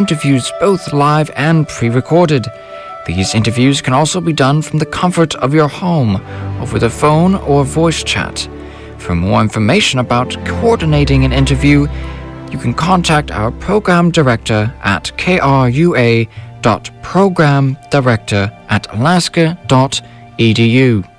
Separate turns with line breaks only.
interviews both live and pre-recorded. These interviews can also be done from the comfort of your home, over the phone or voice chat. For more information about coordinating an interview, you can contact our program director at krua.programdirector@alaska.edu.